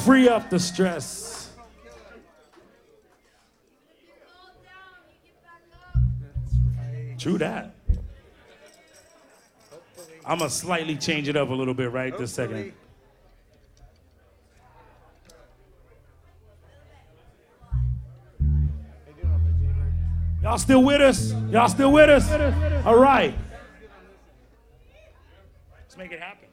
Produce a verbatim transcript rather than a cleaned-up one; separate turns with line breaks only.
free up the stress. True that. I'm going to slightly change it up a little bit right this second. Y'all still with us? Y'all still with us? All right. Let's make it happen.